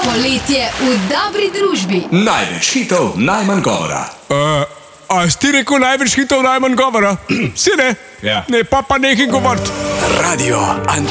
Poletje v dobri družbi. Največ hitov, najmanj govora. A si ti rekel največ hitov, najmanj govora? Si ne? Ja. Ne, pa nekaj govoriti. Radio Antena.